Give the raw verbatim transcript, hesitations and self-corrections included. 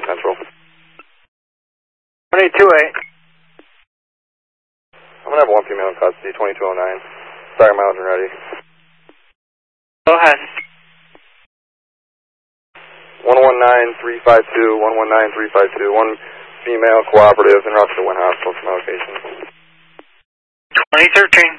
Central. one eight two eight. I'm going to have one female in custody, twenty-two oh nine. Sorry, miles and ready. Go ahead. one one nine three five two, one one nine three five two. One female cooperative en route to the Wynn Hospital from my location. twenty thirteen.